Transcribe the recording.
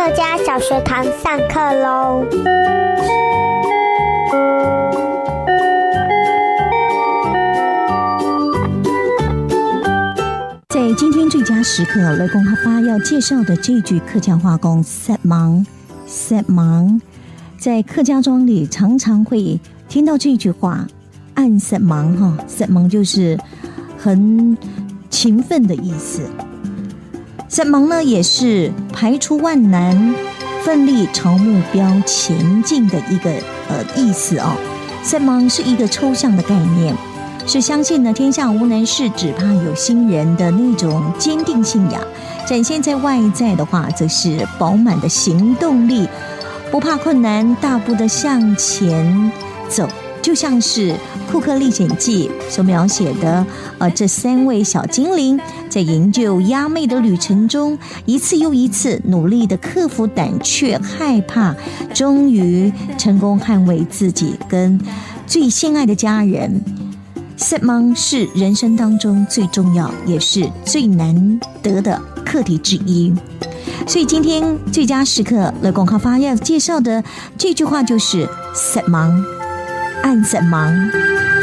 家小学堂上课喽！ 在今天最佳时刻，雷公哈巴要介绍的这句客家话讲塞忙，在客家庄里常常会听到这句话，按塞忙哈，塞忙就是很勤奋的意思。塞忙呢，也是排除万难，奋力朝目标前进的一个意思哦。塞忙是一个抽象的概念，是相信呢天下无难事，只怕有心人的那种坚定信仰。展现在外在的话，则是饱满的行动力，不怕困难，大步的向前走。就像是《库克历险记》所描写的这3位小精灵在营救鸭妹的旅程中，一次又一次努力的克服胆怯害怕，终于成功捍卫自己跟最心爱的家人。塞忙是人生当中最重要也是最难得的课题之一，所以今天最佳时刻雷公哈发要介绍的这句话就是塞忙，按塞忙。